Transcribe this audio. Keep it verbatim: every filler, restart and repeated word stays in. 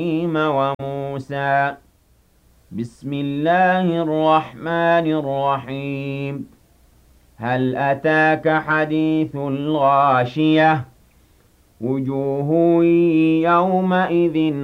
وموسى بسم الله الرحمن الرحيم هل أتاك حديث الغاشية وجوه يومئذ